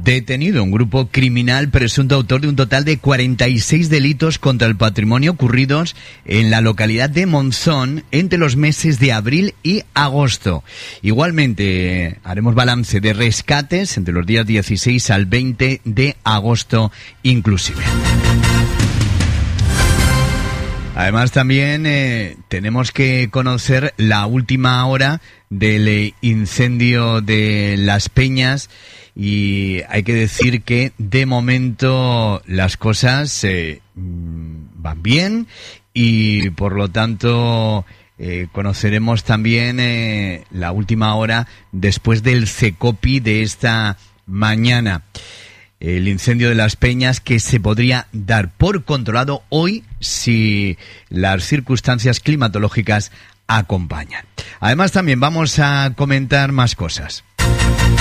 Detenido un grupo criminal presunto autor de un total de 46 delitos contra el patrimonio ocurridos en la localidad de Monzón entre los meses de abril y agosto. Igualmente haremos balance de rescates entre los días 16 al 20 de agosto inclusive. Además también tenemos que conocer la última hora del incendio de Las Peñas y hay que decir que de momento las cosas van bien y por lo tanto conoceremos también la última hora después del CECOPI de esta mañana. El incendio de Las Peñas que se podría dar por controlado hoy si las circunstancias climatológicas acompañan. Además también vamos a comentar más cosas.